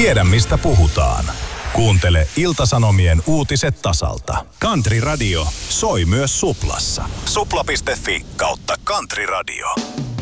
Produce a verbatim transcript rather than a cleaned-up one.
Tiedä mistä puhutaan. Kuuntele Ilta-Sanomien uutiset tasalta. Country Radio soi myös Suplassa. supla piste fi kautta Country Radio.